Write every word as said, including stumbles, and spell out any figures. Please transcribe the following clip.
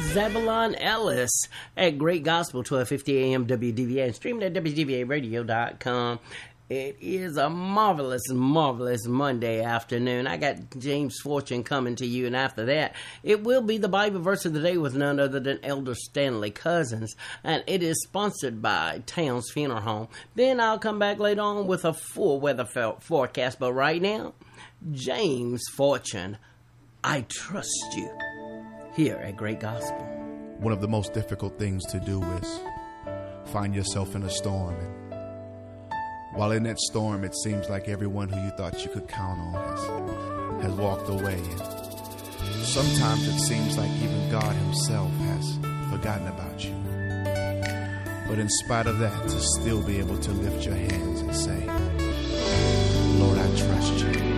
Zebulon Ellis at Great Gospel, twelve fifty a.m. W D V A, and streaming at W D V A radio dot com. It is a marvelous, marvelous Monday afternoon. I got James Fortune coming to you, and after that, it will be the Bible verse of the day with none other than Elder Stanley Cousins, and it is sponsored by Towns Funeral Home. Then I'll come back later on with a full weather forecast, but right now, James Fortune, I trust you, here at Great Gospel. One of the most difficult things to do is find yourself in a storm, and while in that storm, it seems like everyone who you thought you could count on has, has walked away. And sometimes it seems like even God himself has forgotten about you. But in spite of that, to still be able to lift your hands and say, Lord, I trust you.